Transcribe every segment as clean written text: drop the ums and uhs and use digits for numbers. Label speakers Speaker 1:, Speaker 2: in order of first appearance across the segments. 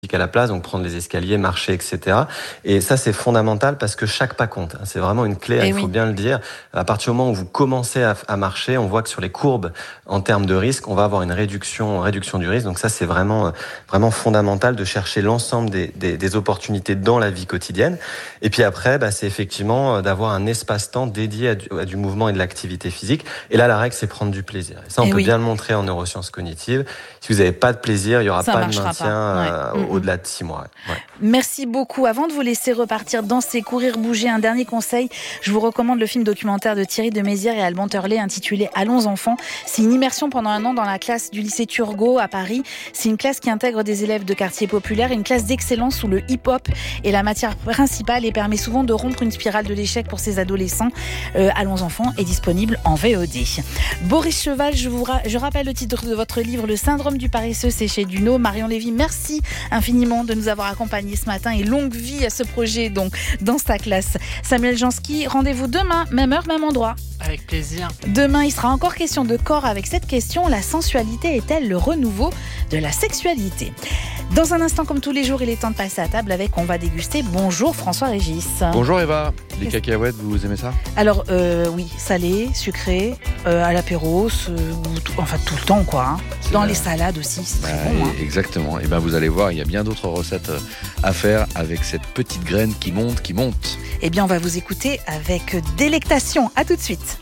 Speaker 1: à la place, donc prendre les escaliers, marcher, etc. Et ça, c'est fondamental parce que chaque pas compte. C'est vraiment une clé, il faut bien le dire. À partir du moment où vous commencez à marcher, on voit que sur les courbes, en termes de risque, on va avoir une réduction du risque. Donc ça, c'est vraiment fondamental de chercher l'ensemble des opportunités dans la vie quotidienne. Et puis après, c'est effectivement d'avoir un espace-temps dédié à du mouvement et de l'activité physique. Et là, la règle, c'est prendre du plaisir. Et ça, on peut bien le montrer en neurosciences cognitives. Si vous n'avez pas de plaisir, il n'y aura pas de maintien au-delà de 6 mois. Ouais.
Speaker 2: Merci beaucoup. Avant de vous laisser repartir danser, courir, bouger, un dernier conseil. Je vous recommande le film documentaire de Thierry de Mézières et Alban Turlet intitulé « Allons enfants ». C'est une immersion pendant 1 an dans la classe du lycée Turgot à Paris. C'est une classe qui intègre des élèves de quartiers populaires, une classe d'excellence où le hip-hop est la matière principale et permet souvent de rompre une spirale de l'échec pour ces adolescents. Allons enfants est disponible en VOD. Boris Cheval, je rappelle le titre de votre livre « Le syndrome du paresseux », c'est chez Duno. Marion Lévy, merci infiniment de nous avoir accompagnés ce matin et longue vie à ce projet donc dans sa classe. Samuel Jansky, rendez-vous demain, même heure, même endroit.
Speaker 3: Avec plaisir.
Speaker 2: Demain, il sera encore question de corps avec cette question: la sensualité est-elle le renouveau de la sexualité? Dans un instant, comme tous les jours, il est temps de passer à table avec On va déguster. Bonjour François Régis.
Speaker 4: Bonjour Eva. Les cacahuètes, vous aimez ça?
Speaker 2: Alors oui, salé, sucré, à l'apéro, tout le temps quoi. Dans les salades aussi, c'est très bon.
Speaker 4: Exactement. Et vous allez voir, il y a bien d'autres recettes à faire avec cette petite graine qui monte.
Speaker 2: Eh bien, on va vous écouter avec délectation. À tout de suite.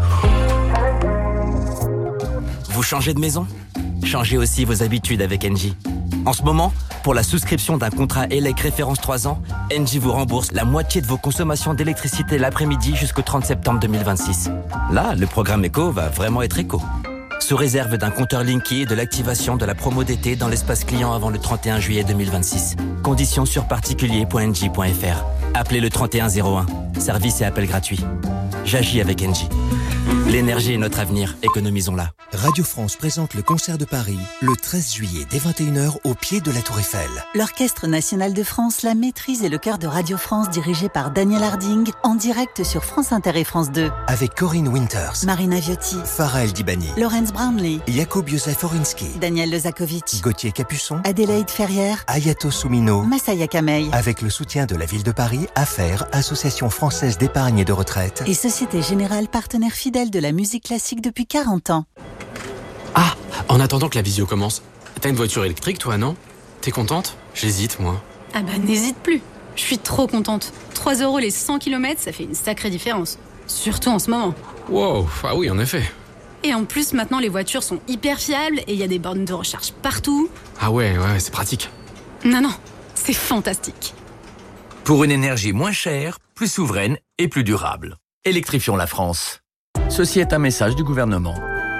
Speaker 5: Vous changez de maison? Changez aussi vos habitudes avec Engie. En ce moment, pour la souscription d'un contrat ELEC référence 3 ans, Engie vous rembourse la moitié de vos consommations d'électricité l'après-midi jusqu'au 30 septembre 2026. Là, le programme éco va vraiment être éco. Sous réserve d'un compteur Linky et de l'activation de la promo d'été dans l'espace client avant le 31 juillet 2026. Conditions sur particulier.engie.fr. Appelez le 3101. Service et appel gratuit. J'agis avec Engie. L'énergie est notre avenir, économisons-la.
Speaker 6: Radio France présente le concert de Paris le 13 juillet dès 21h au pied de la Tour Eiffel.
Speaker 7: L'Orchestre National de France, la maîtrise et le chœur de Radio France dirigé par Daniel Harding en direct sur France Inter et France 2.
Speaker 6: Avec Corinne Winters,
Speaker 7: Marina Viotti,
Speaker 6: Farah El Dibani,
Speaker 7: Laurence Brownlee,
Speaker 6: Jakub Józef Orinski,
Speaker 7: Daniel Lezakovic,
Speaker 6: Gauthier Capuçon,
Speaker 7: Adélaïde Ferrière,
Speaker 6: Ayato Soumino,
Speaker 7: Massaya Kamei.
Speaker 6: Avec le soutien de la ville de Paris, AFER, Association française d'épargne et de retraite,
Speaker 7: et Société Générale, partenaire fidèle de la musique classique depuis 40 ans.
Speaker 3: Ah, en attendant que la visio commence, t'as une voiture électrique toi, non? T'es contente? J'hésite moi.
Speaker 8: Ah n'hésite plus. Je suis trop contente. 3 € les 100 km, ça fait une sacrée différence. Surtout en ce moment.
Speaker 3: Wow, ah oui en effet.
Speaker 8: Et en plus maintenant les voitures sont hyper fiables et il y a des bornes de recharge partout.
Speaker 3: Ah ouais, c'est pratique.
Speaker 8: Non, c'est fantastique.
Speaker 9: Pour une énergie moins chère, plus souveraine et plus durable. Électrifions la France. Ceci est un message du gouvernement.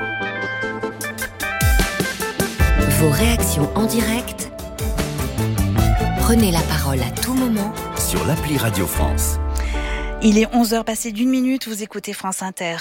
Speaker 10: Vos réactions en direct. Prenez la parole à tout moment
Speaker 9: sur l'appli Radio France.
Speaker 2: Il est 11h passé d'1 minute, vous écoutez France Inter.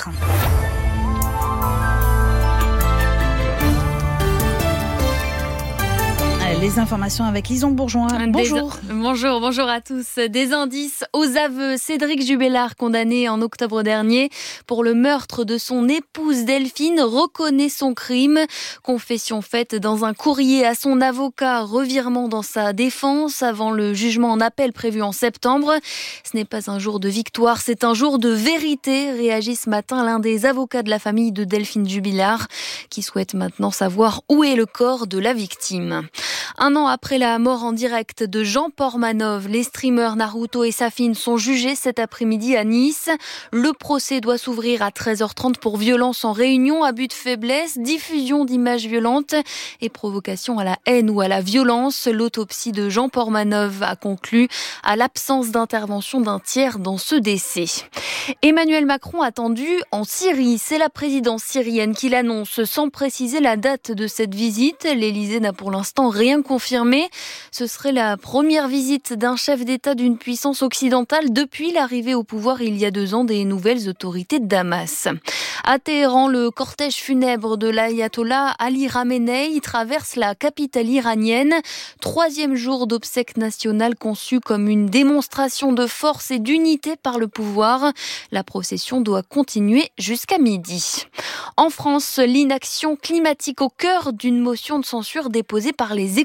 Speaker 2: Les informations avec Lison Bourgeois. Bonjour.
Speaker 11: Bonjour à tous. Des indices aux aveux. Cédric Jubellard, condamné en octobre dernier pour le meurtre de son épouse Delphine, reconnaît son crime. Confession faite dans un courrier à son avocat. Revirement dans sa défense avant le jugement en appel prévu en septembre. Ce n'est pas un jour de victoire, c'est un jour de vérité, réagit ce matin l'un des avocats de la famille de Delphine Jubellard, qui souhaite maintenant savoir où est le corps de la victime. 1 an après la mort en direct de Jean Portmanov, les streamers Naruto et Safin sont jugés cet après-midi à Nice. Le procès doit s'ouvrir à 13h30 pour violence en réunion, abus de faiblesse, diffusion d'images violentes et provocation à la haine ou à la violence. L'autopsie de Jean Portmanov a conclu à l'absence d'intervention d'un tiers dans ce décès. Emmanuel Macron attendu en Syrie. C'est la présidence syrienne qui l'annonce sans préciser la date de cette visite. L'Élysée n'a pour l'instant rien confirmé. Ce serait la première visite d'un chef d'État d'une puissance occidentale depuis l'arrivée au pouvoir il y a 2 ans des nouvelles autorités de Damas. À Téhéran, le cortège funèbre de l'ayatollah Ali Khamenei traverse la capitale iranienne. 3e jour d'obsèques nationales conçues comme une démonstration de force et d'unité par le pouvoir. La procession doit continuer jusqu'à midi. En France, l'inaction climatique au cœur d'une motion de censure déposée par les écologistes.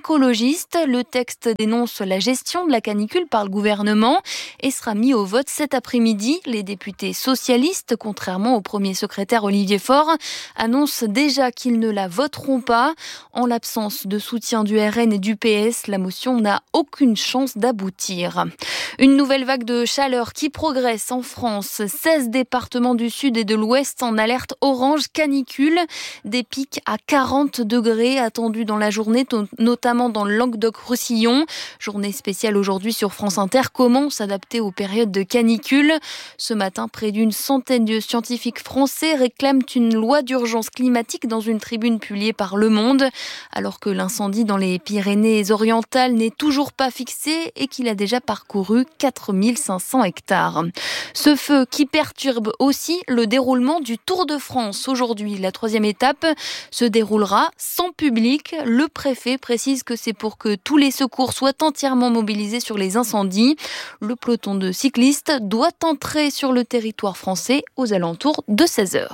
Speaker 11: écologistes. Le texte dénonce la gestion de la canicule par le gouvernement et sera mis au vote cet après-midi. Les députés socialistes, contrairement au premier secrétaire Olivier Faure, annoncent déjà qu'ils ne la voteront pas. En l'absence de soutien du RN et du PS, la motion n'a aucune chance d'aboutir. Une nouvelle vague de chaleur qui progresse en France. 16 départements du sud et de l'ouest en alerte orange canicule. Des pics à 40 degrés attendus dans la journée, notamment dans le Languedoc-Roussillon. Journée spéciale aujourd'hui sur France Inter. Comment s'adapter aux périodes de canicule ? Ce matin, près d'une centaine de scientifiques français réclament une loi d'urgence climatique dans une tribune publiée par Le Monde, alors que l'incendie dans les Pyrénées-Orientales n'est toujours pas fixé et qu'il a déjà parcouru 4500 hectares. Ce feu qui perturbe aussi le déroulement du Tour de France. Aujourd'hui, la 3e étape se déroulera sans public. Le préfet précise que c'est pour que tous les secours soient entièrement mobilisés sur les incendies. Le peloton de cyclistes doit entrer sur le territoire français aux alentours de 16h.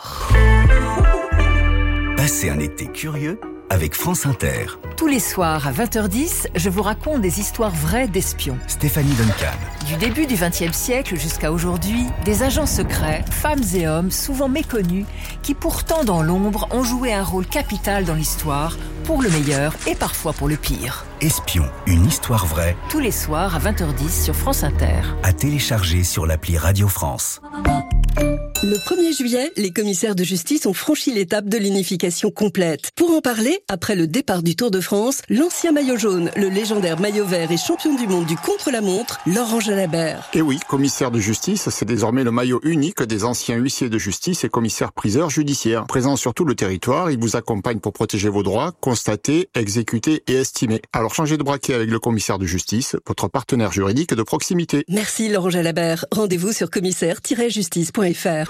Speaker 6: Passez un été curieux avec France Inter.
Speaker 12: Tous les soirs à 20h10, je vous raconte des histoires vraies d'espions.
Speaker 6: Stéphanie Duncan.
Speaker 12: Du début du XXe siècle jusqu'à aujourd'hui, des agents secrets, femmes et hommes souvent méconnus, qui pourtant dans l'ombre ont joué un rôle capital dans l'histoire, pour le meilleur et parfois pour le pire.
Speaker 6: Espion, une histoire vraie.
Speaker 12: Tous les soirs à 20h10 sur France Inter.
Speaker 6: À télécharger sur l'appli Radio France.
Speaker 13: Le 1er juillet, les commissaires de justice ont franchi l'étape de l'unification complète. Pour en parler, après le départ du Tour de France, l'ancien maillot jaune, le légendaire maillot vert et champion du monde du contre-la-montre, Laurent Jalabert.
Speaker 14: Et oui, commissaire de justice, c'est désormais le maillot unique des anciens huissiers de justice et commissaires-priseurs judiciaires. Présents sur tout le territoire, ils vous accompagnent pour protéger vos droits, constater, exécuter et estimer. Alors changez de braquet avec le commissaire de justice, votre partenaire juridique de proximité.
Speaker 13: Merci Laurent Jalabert. Rendez-vous sur commissaire-justice.fr.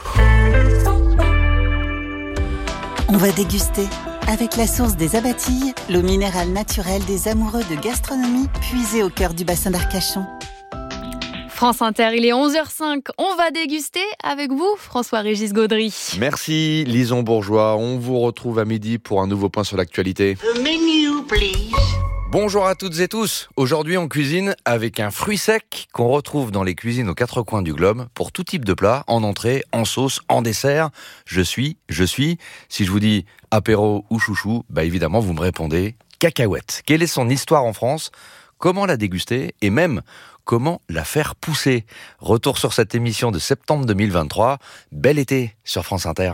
Speaker 7: On va déguster avec la source des Abatilles, l'eau minérale naturelle des amoureux de gastronomie puisée au cœur du bassin d'Arcachon.
Speaker 11: France Inter, il est 11h05. On va déguster avec vous, François-Régis Gaudry.
Speaker 4: Merci Lison Bourgeois. On vous retrouve à midi pour un nouveau point sur l'actualité.
Speaker 15: The menu, please.
Speaker 4: Bonjour à toutes et tous. Aujourd'hui, on cuisine avec un fruit sec qu'on retrouve dans les cuisines aux 4 coins du globe pour tout type de plat, en entrée, en sauce, en dessert. Je suis. Si je vous dis apéro ou chouchou, évidemment, vous me répondez cacahuète. Quelle est son histoire en France ? Comment la déguster ? Et même, comment la faire pousser ? Retour sur cette émission de septembre 2023. Bel été sur France Inter.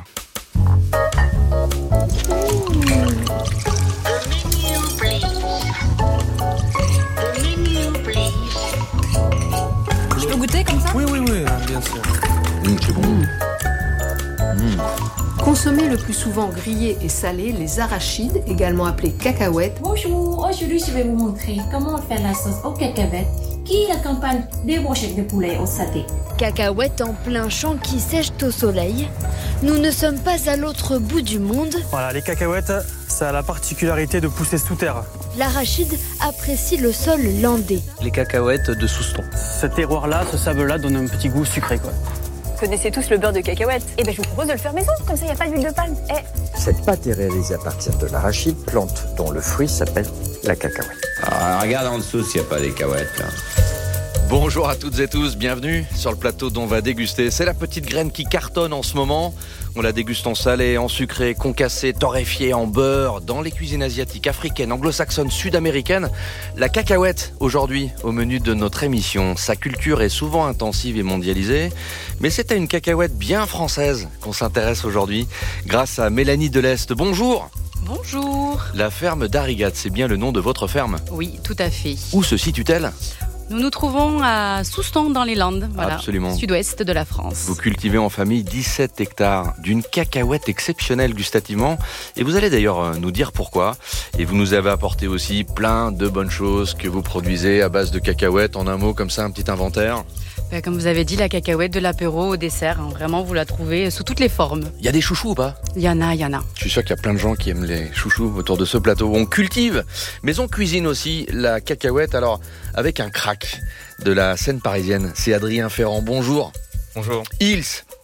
Speaker 8: Comme ça ?
Speaker 3: Oui, bien sûr.
Speaker 4: C'est bon.
Speaker 16: Consommés le plus souvent grillés et salés, les arachides, également appelés cacahuètes.
Speaker 17: Bonjour, aujourd'hui je vais vous montrer comment faire la sauce aux cacahuètes qui accompagne des brochettes de poulet au saté.
Speaker 18: Cacahuètes en plein champ qui sèchent au soleil. Nous ne sommes pas à l'autre bout du monde.
Speaker 19: Voilà, les cacahuètes, ça a la particularité de pousser sous terre.
Speaker 18: L'arachide apprécie le sol landais.
Speaker 20: Les cacahuètes de Souston.
Speaker 19: Ce terroir-là, ce sable-là donne un petit goût sucré, quoi.
Speaker 21: Vous connaissez tous le beurre de cacahuète. Eh bien, je vous propose de le faire maison, comme ça, il n'y a pas d'huile de palme.
Speaker 22: Cette pâte est réalisée à partir de l'arachide, plante dont le fruit s'appelle la cacahuète.
Speaker 23: Alors, regarde en dessous s'il n'y a pas des cacahuètes, là.
Speaker 4: Bonjour à toutes et tous, bienvenue sur le plateau dont on va déguster. C'est la petite graine qui cartonne en ce moment. On la déguste en salé, en sucré, concassé, torréfié, en beurre, dans les cuisines asiatiques, africaines, anglo-saxonnes, sud-américaines. La cacahuète, aujourd'hui, au menu de notre émission. Sa culture est souvent intensive et mondialisée, mais c'est à une cacahuète bien française qu'on s'intéresse aujourd'hui, grâce à Mélanie Deleste. Bonjour.
Speaker 24: Bonjour.
Speaker 4: La ferme d'Arigat, c'est bien le nom de votre ferme ?
Speaker 24: Oui, tout à fait.
Speaker 4: Où se situe-t-elle ?
Speaker 24: Nous nous trouvons à Souston dans les Landes,
Speaker 4: Absolument.
Speaker 24: Sud-ouest de la France.
Speaker 4: Vous cultivez en famille 17 hectares d'une cacahuète exceptionnelle gustativement et vous allez d'ailleurs nous dire pourquoi. Et vous nous avez apporté aussi plein de bonnes choses que vous produisez à base de cacahuètes. En un mot, comme ça, un petit inventaire.
Speaker 24: Comme vous avez dit, la cacahuète de l'apéro au dessert, vraiment vous la trouvez sous toutes les formes.
Speaker 4: Il y a des chouchous ou pas ?
Speaker 24: Il y en a.
Speaker 4: Je suis sûr qu'il y a plein de gens qui aiment les chouchous autour de ce plateau. On cultive, mais on cuisine aussi la cacahuète, alors avec un crack de la scène parisienne. C'est Adrien Ferrand, bonjour.
Speaker 25: Bonjour.
Speaker 4: Ils,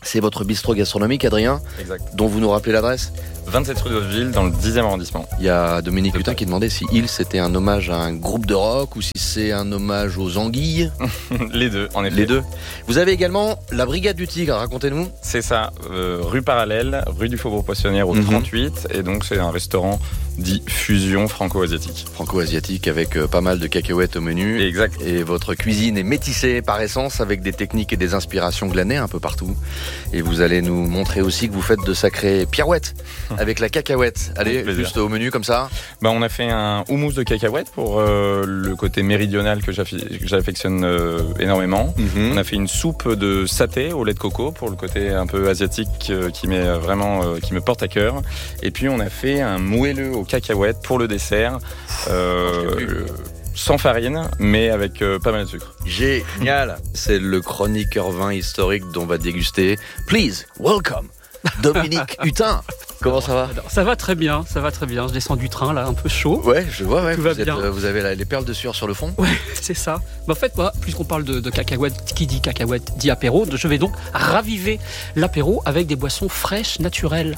Speaker 4: C'est votre bistrot gastronomique, Adrien, dont vous nous rappelez l'adresse ?
Speaker 1: 27 rue d'Hauteville, dans le 10e arrondissement.
Speaker 4: Il y a Dominique Hutin qui demandait si Il c'était un hommage à un groupe de rock ou si c'est un hommage aux anguilles.
Speaker 1: Les deux, en effet.
Speaker 4: Les deux. Vous avez également la Brigade du Tigre, racontez-nous.
Speaker 1: C'est ça, rue Parallèle, rue du Faubourg Poissonnière au 38. Et donc c'est un restaurant dit fusion franco-asiatique.
Speaker 4: Franco-asiatique avec pas mal de cacahuètes au menu.
Speaker 1: Exact.
Speaker 4: Et votre cuisine est métissée par essence avec des techniques et des inspirations glanées un peu partout. Et vous allez nous montrer aussi que vous faites de sacrées pirouettes avec la cacahuète. Allez, juste au menu comme ça.
Speaker 1: On a fait un houmous de cacahuètes pour le côté méridional que j'affectionne énormément. On a fait une soupe de saté au lait de coco pour le côté un peu asiatique qui me porte à cœur. Et puis on a fait un moelleux aux cacahuètes pour le dessert. Sans farine, mais avec pas mal de sucre.
Speaker 4: Génial. C'est le chroniqueur vin historique dont va déguster. Please, welcome, Dominique Hutin. Comment ça va ?
Speaker 5: Ça va très bien, Je descends du train, là, un peu chaud.
Speaker 4: Ouais, je vois,
Speaker 5: Tout va bien.
Speaker 4: Vous avez les perles de sueur sur le fond ?
Speaker 5: Ouais, c'est ça. En fait, moi, puisqu'on parle de cacahuètes, qui dit cacahuètes dit apéro, je vais donc raviver l'apéro avec des boissons fraîches, naturelles.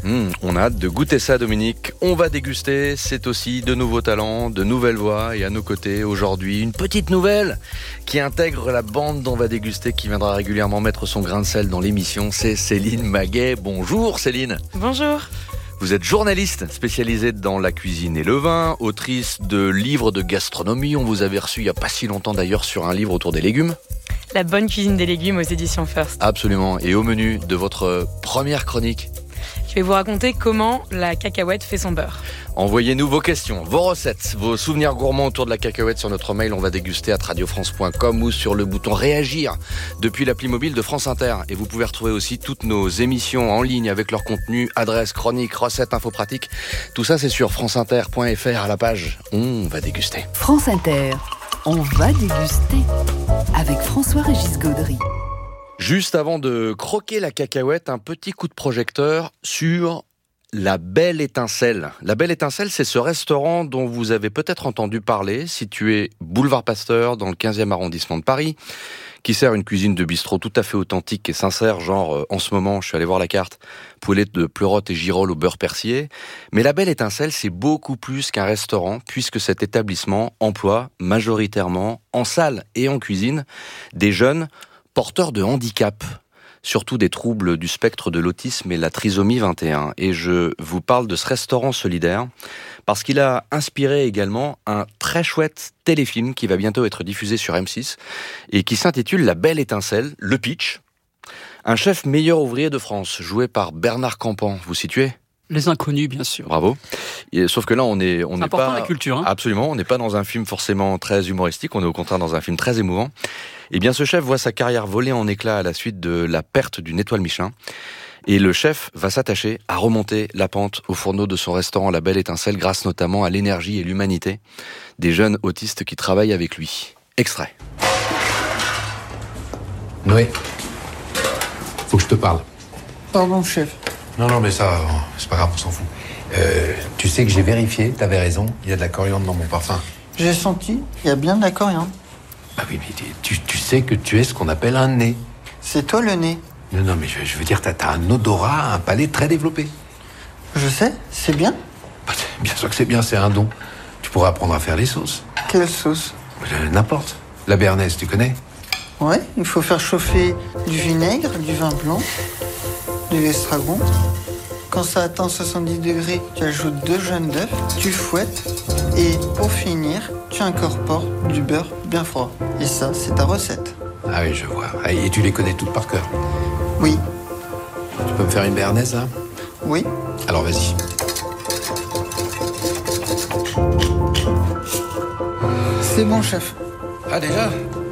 Speaker 4: On a hâte de goûter ça, Dominique. On va déguster, c'est aussi de nouveaux talents, de nouvelles voix. Et à nos côtés, aujourd'hui, une petite nouvelle qui intègre la bande d'On va déguster, qui viendra régulièrement mettre son grain de sel dans l'émission. C'est Céline Maguet. Bonjour Céline.
Speaker 15: Bonjour.
Speaker 4: Vous êtes journaliste spécialisée dans la cuisine et le vin, autrice de livres de gastronomie. On vous avait reçu il n'y a pas si longtemps d'ailleurs sur un livre autour des légumes.
Speaker 15: La bonne cuisine des légumes aux éditions First.
Speaker 4: Absolument. Et au menu de votre première chronique,
Speaker 15: je vais vous raconter comment la cacahuète fait son beurre.
Speaker 4: Envoyez-nous vos questions, vos recettes, vos souvenirs gourmands autour de la cacahuète sur notre mail. On va déguster @radiofrance.com ou sur le bouton réagir depuis l'appli mobile de France Inter. Et vous pouvez retrouver aussi toutes nos émissions en ligne avec leur contenu, adresse, chroniques, recettes, infos pratiques. Tout ça, c'est sur franceinter.fr à la page On va déguster.
Speaker 20: France Inter, on va déguster avec François-Régis Gaudry.
Speaker 4: Juste avant de croquer la cacahuète, un petit coup de projecteur sur La Belle Étincelle. La Belle Étincelle, c'est ce restaurant dont vous avez peut-être entendu parler, situé boulevard Pasteur dans le 15e arrondissement de Paris, qui sert une cuisine de bistrot tout à fait authentique et sincère, genre en ce moment, je suis allé voir la carte, poêlée de pleurotes et girolles au beurre persillé. Mais La Belle Étincelle, c'est beaucoup plus qu'un restaurant, puisque cet établissement emploie majoritairement, en salle et en cuisine, des jeunes porteurs de handicap, surtout des troubles du spectre de l'autisme et la trisomie 21. Et je vous parle de ce restaurant solidaire parce qu'il a inspiré également un très chouette téléfilm qui va bientôt être diffusé sur M6 et qui s'intitule La Belle Étincelle, le pitch. Un chef meilleur ouvrier de France, joué par Bernard Campan. Vous situez ?
Speaker 5: Les Inconnus, bien sûr.
Speaker 4: Bravo. Sauf que là, on n'est pas...
Speaker 5: la culture, hein.
Speaker 4: Absolument, on n'est pas dans un film forcément très humoristique, on est au contraire dans un film très émouvant. Eh bien, ce chef voit sa carrière voler en éclats à la suite de la perte d'une étoile Michelin. Et le chef va s'attacher à remonter la pente au fourneau de son restaurant La Belle Étincelle, grâce notamment à l'énergie et l'humanité des jeunes autistes qui travaillent avec lui. Extrait.
Speaker 25: Noé, faut que je te parle.
Speaker 26: Pardon, chef.
Speaker 25: Non, mais ça, c'est pas grave, on s'en fout. Tu sais que j'ai vérifié, t'avais raison, il y a de la coriandre dans mon parfum.
Speaker 26: J'ai senti, il y a bien de la coriandre.
Speaker 25: Bah oui, mais tu sais que tu es ce qu'on appelle un nez.
Speaker 26: C'est toi le nez.
Speaker 25: Non, mais je veux dire, t'as un odorat, un palais très développé.
Speaker 26: Je sais, c'est bien.
Speaker 25: Bah, bien sûr que c'est bien, c'est un don. Tu pourras apprendre à faire les sauces.
Speaker 26: Quelle sauce ?
Speaker 25: N'importe. La béarnaise, tu connais ?
Speaker 26: Ouais, il faut faire chauffer du vinaigre, du vin blanc, de l'estragon. Quand ça atteint 70 degrés, tu ajoutes 2 jaunes d'œufs, tu fouettes et pour finir, tu incorpores du beurre bien froid. Et ça, c'est ta recette.
Speaker 25: Ah oui, je vois. Et tu les connais toutes par cœur ?
Speaker 26: Oui.
Speaker 25: Tu peux me faire une béarnaise, là ?
Speaker 26: Oui.
Speaker 25: Alors, vas-y.
Speaker 26: C'est bon, chef.
Speaker 25: Ah, déjà ?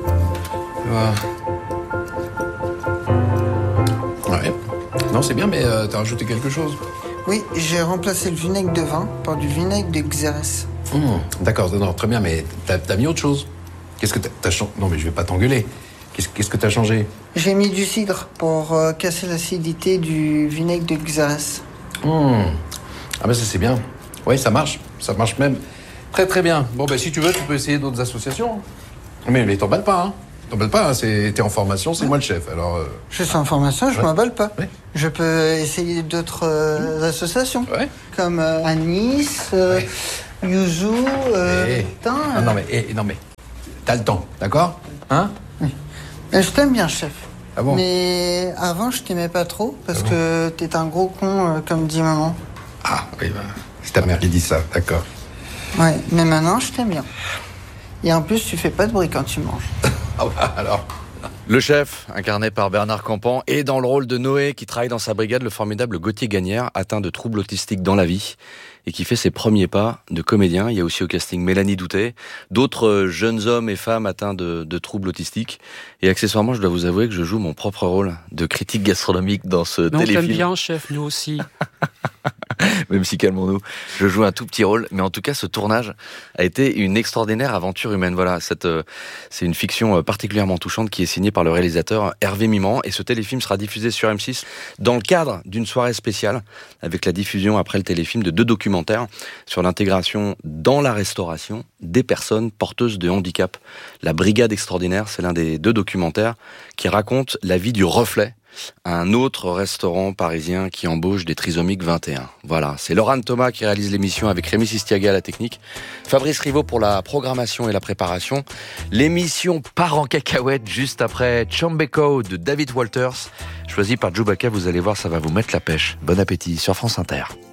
Speaker 25: Ouais. Non, c'est bien, mais t'as rajouté quelque chose ?
Speaker 26: Oui, j'ai remplacé le vinaigre de vin par du vinaigre de Xérès.
Speaker 25: D'accord, non, très bien, mais t'as mis autre chose ? Qu'est-ce que t'as changé ? Non, mais je vais pas t'engueuler. Qu'est-ce que t'as changé ?
Speaker 26: J'ai mis du cidre pour casser l'acidité du vinaigre de Xérès.
Speaker 25: Ah ben ça c'est bien. Oui, ça marche même très très bien. Bon ben si tu veux, tu peux essayer d'autres associations. Mais t'emballes pas, hein. t'emballes pas, hein, t'es en formation, c'est moi le chef. Alors,
Speaker 26: Je suis en formation, je m'emballe pas.
Speaker 25: Ouais.
Speaker 26: Je peux essayer d'autres associations, comme Anis, Yuzu,
Speaker 25: non mais, t'as le temps, d'accord? Hein?
Speaker 26: Oui. Je t'aime bien, chef.
Speaker 25: Ah bon?
Speaker 26: Mais avant, je t'aimais pas trop, parce que t'es un gros con, comme dit maman.
Speaker 25: Ah, oui, c'est ta mère qui dit ça, d'accord.
Speaker 26: Ouais, mais maintenant, je t'aime bien. Et en plus, tu fais pas de bruit quand tu manges.
Speaker 25: Ah bah alors.
Speaker 4: Le chef, incarné par Bernard Campan, et dans le rôle de Noé, qui travaille dans sa brigade, le formidable Gauthier Gagnère, atteint de troubles autistiques dans la vie, et qui fait ses premiers pas de comédien. Il y a aussi au casting Mélanie Doutet, d'autres jeunes hommes et femmes atteints de troubles autistiques. Et accessoirement, je dois vous avouer que je joue mon propre rôle de critique gastronomique dans ce téléfilm.
Speaker 5: On t'aime bien, chef, nous aussi.
Speaker 4: Même si, calmons-nous, je joue un tout petit rôle. Mais en tout cas, ce tournage a été une extraordinaire aventure humaine. Voilà, c'est une fiction particulièrement touchante qui est signée par le réalisateur Hervé Mimran. Et ce téléfilm sera diffusé sur M6 dans le cadre d'une soirée spéciale avec la diffusion après le téléfilm de 2 documentaires sur l'intégration dans la restauration des personnes porteuses de handicap. La Brigade extraordinaire, c'est l'un des 2 documentaires qui raconte la vie du Reflet, un autre restaurant parisien qui embauche des trisomiques 21. Voilà, c'est Laurent Thomas qui réalise l'émission avec Rémi Sistiaga à la technique, Fabrice Rivaud pour la programmation et la préparation. L'émission part en cacahuète juste après Chambeko de David Walters, choisi par Chewbacca. Vous allez voir, ça va vous mettre la pêche. Bon appétit sur France Inter.